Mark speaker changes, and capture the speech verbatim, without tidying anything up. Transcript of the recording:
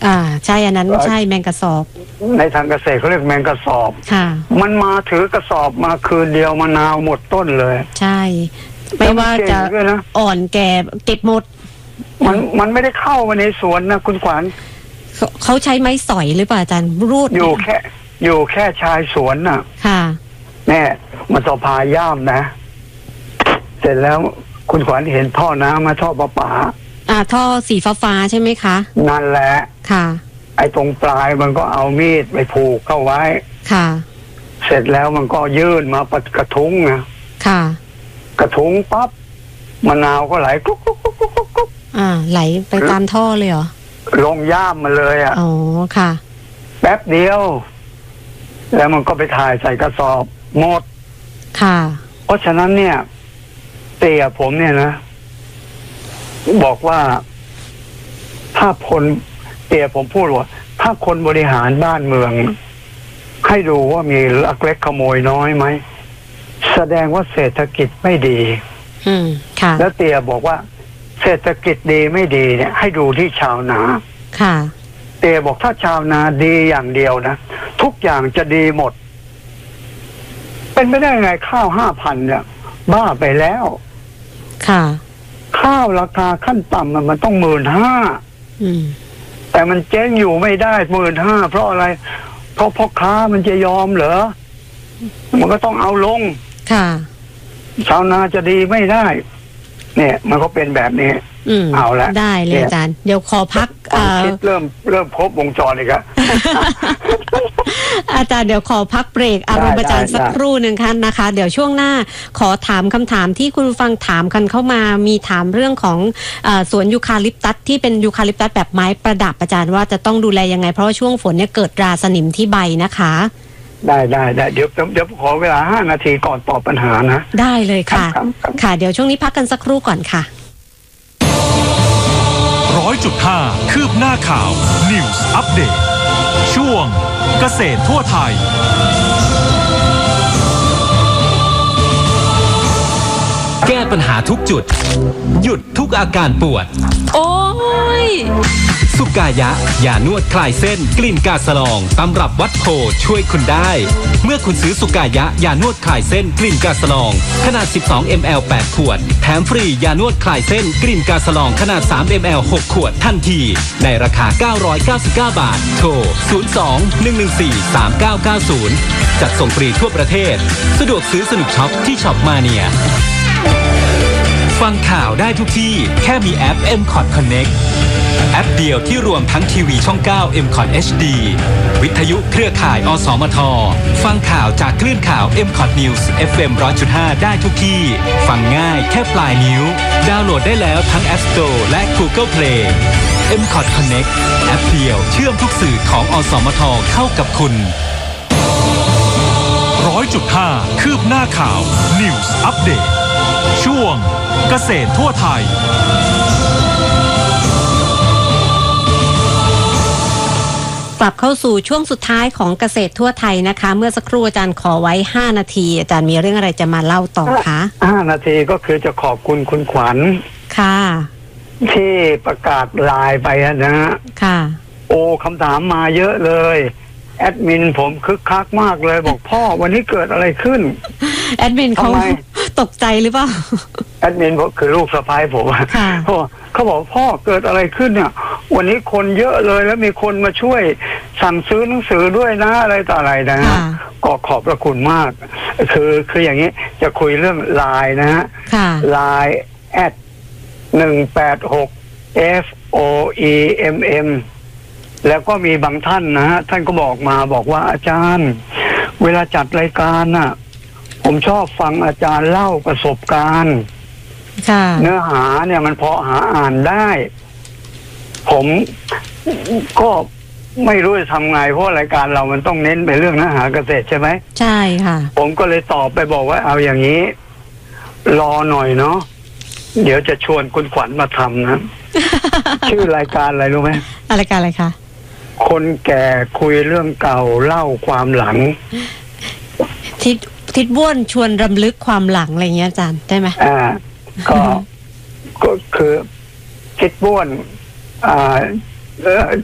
Speaker 1: อ่าใช่อันนั้นใช่แมงกระสอบ
Speaker 2: ในทางเกษตรเขาเรียกแมงกระสอบ
Speaker 1: ค่ะ
Speaker 2: มันมาถือกระสอบมาคืนเดียวมะนาวหมดต้นเลย
Speaker 1: ใช่ไม่ว่าจะอ่อนแก่เก็บหมด
Speaker 2: มันมันไม่ได้เข้ามาในสวนนะคุณขวัญ
Speaker 1: เขาใช้ไม้สอยหรือเปล่าอาจารย์รูด
Speaker 2: อยู่แค่อยู่แค่ชายสวนน่ะ
Speaker 1: ค่ะ
Speaker 2: แน่มันจะพาย่ามนะเสร็จแล้วคุณขวัญเห็นท่อน้ำมาท่อประปา
Speaker 1: อ่าท่อสีฟ้าฟ้าใช่ไหมคะ
Speaker 2: นั่นแหละ
Speaker 1: ค่ะ
Speaker 2: ไอ้ตรงปลายมันก็เอามีดไปผูกเข้าไว้
Speaker 1: ค่ะ
Speaker 2: เสร็จแล้วมันก็ยื่นมาปัดกระทุ้งนะ
Speaker 1: ค่ะ
Speaker 2: กระทุ้งปั๊บมะนาวก็ไหลกุ๊กกุ๊กกุ๊กกุ๊กกุ๊ก
Speaker 1: อ่าไหลไปตามท่อเลยเหรอ
Speaker 2: ลงย่ามมาเลยอ่ะ
Speaker 1: อ๋อค่ะ
Speaker 2: แป๊บเดียวแล้วมันก็ไปถ่ายใส่กระสอบหมด
Speaker 1: ค่ะ
Speaker 2: เพราะฉะนั้นเนี่ยเตี่ยผมเนี่ยนะบอกว่าถ้าคนเตี่ยผมพูดว่าถ้าคนบริหารบ้านเมืองให้ดูว่ามีลักเล็กขโมยน้อยไหมแสดงว่าเศรษฐกิจไม่ดี
Speaker 1: อืมค่ะ
Speaker 2: แล้วเตี่ยบอกว่าเศรษฐกิจดีไม่ดีเนี่ยให้ดูที่ชาวนา
Speaker 1: ค่ะ
Speaker 2: เตี่ยบอกถ้าชาวนาดีอย่างเดียวนะทุกอย่างจะดีหมดเป็นไม่ได้ไงข้าวห้าพันเนี่ยบ้าไปแล้ว
Speaker 1: ค่ะ
Speaker 2: ข้าวราคาขั้นต่ำมันมันต้องหมื่นห้าแต่มันเจ๊งอยู่ไม่ได้หมื่นห้าเพราะอะไรเพราะพ่อค้ามันจะยอมเหรอมันก็ต้องเอาลง
Speaker 1: ค่ะ
Speaker 2: ชาวนาจะดีไม่ได้เนี่ยมันก็เป็นแบบนี้เอาละ
Speaker 1: ได้เลยอาจารย์เดี๋ยวขอพัก
Speaker 2: คิดเริ่มเริ่มครบวงจรเลยครับ
Speaker 1: อาจารย์เดี๋ยวขอพักเบรกอารมณ์อาจารย์สักครู่หนึ่งค่ะนะคะเดี๋ยวช่วงหน้าขอถามคำถามที่คุณฟังถามกันเข้ามามีถามเรื่องของสวนยูคาลิปตัสที่เป็นยูคาลิปตัสแบบไม้ประดับอาจารย์ว่าจะต้องดูแลยังไงเพราะว่าช่วงฝนเนี่ยเกิดราสนิมที่ใบนะคะ
Speaker 2: ได้ได้ได้เดี๋ยวเดี๋ยวขอเวลาห้านาทีก่อนตอบปัญหานะ
Speaker 1: ได้เลยค่ะค่ะเดี๋ยวช่วงนี้พักกันสักครู่ก่อนค่ะ
Speaker 3: ร้อยจุดห้าคืบหน้าข่าว News Update ช่วงเกษตรทั่วไทยแก้ปัญหาทุกจุดหยุดทุกอาการปวด
Speaker 1: โอ้ย
Speaker 3: สุกายะยานวดคลายเส้นกลิ่นกาสลองตำรับวัดโพช่วยคุณได้เมื่อคุณซื้อสุกายะยานวดคลายเส้นกลิ่นกาสลองขนาดสิบสองมิลลิลิตร แปดขวดแถมฟรียานวดคลายเส้นกลิ่นกาสลองขนาดสามมิลลิลิตร หกขวดทันทีในราคาเก้าร้อยเก้าสิบเก้าบาทโทรศูนย์ สอง หนึ่ง หนึ่ง สี่ สาม เก้า เก้า ศูนย์จัดส่งฟรีทั่วประเทศสะดวกซื้อสนุกช็อปที่ช็อปมาเนียฟังข่าวได้ทุกที่แค่มีแอป เอ็ม คอท Connect แอปเดียวที่รวมทั้งทีวีช่องเก้า เอ็ม คอท เอช ดี วิทยุเครือข่ายอสมทฟังข่าวจากคลื่นข่าว เอ็ม คอท News เอฟ เอ็ม หนึ่งร้อยจุดห้า ได้ทุกที่ฟังง่ายแค่ปลายนิ้วดาวน์โหลดได้แล้วทั้ง App Store และ Google Play เอ็ม คอท Connect แอปเดียวเชื่อมทุกสื่อของอสมทเข้ากับคุณ ร้อยจุดห้า คืบหน้าข่าว News Update ช่วงเกษตรทั่วไทย
Speaker 1: กลับเข้าสู่ช่วงสุดท้ายของเกษตรทั่วไทยนะคะเมื่อสักครู่อาจารย์ขอไว้ห้านาทีอาจารย์มีเรื่องอะไรจะมาเล่าต่อคะ
Speaker 2: ห้านาทีก็คือจะขอบคุณคุณขวัญ
Speaker 1: ค่ะ
Speaker 2: ที่ประกาศไลน์ไปนะฮะ
Speaker 1: ค่ะ
Speaker 2: โอ้คำถามมาเยอะเลยแอดมินผมคึกคักมากเลยบอกพ่อวันนี้เกิดอะไรขึ้น
Speaker 1: แอดมินเขาตกใจหรือเปล่า
Speaker 2: แอดมินผมคือลูกสะใภ้ผมเขาเขาบอกพ่อเกิดอะไรขึ้นเนี่ยวันนี้คนเยอะเลยแล้วมีคนมาช่วยสั่งซื้อหนังสือด้วยนะอะไรต่ออะไรนะฮะก็ขอบพระคุณมากคือคืออย่างนี้จะคุยเรื่องไลน์นะฮะไลน์แอดหนึ่งแปดหก F O E M Mแล้วก็มีบางท่านนะฮะท่านก็บอกมาบอกว่าอาจารย์เวลาจัดรายการน่ะผมชอบฟังอาจารย์เล่าประสบการณ์เนื้อหาเนี่ยมันพอหาอ่านได้ผมก็ไม่รู้จะทำไงเพราะรายการเรามันต้องเน้นไปเรื่องเนื้อหาเกษตรใช่ไหม
Speaker 1: ใช่ค่ะ
Speaker 2: ผมก็เลยตอบไปบอกว่าเอาอย่างนี้รอหน่อยเนาะเดี๋ยวจะชวนคุณขวัญมาทำนะ ชื่อรายการอะไรรู้ไหม
Speaker 1: รายการอะไรคะ
Speaker 2: คนแก่คุยเรื่องเก่าเล่าความหลัง
Speaker 1: ทิศทิศบ้วนชวนรำลึกความหลังอะไรเงี้ยอาจารย์ได้ไหม
Speaker 2: อ่าก็ก็คือทิศบ้วนอ่า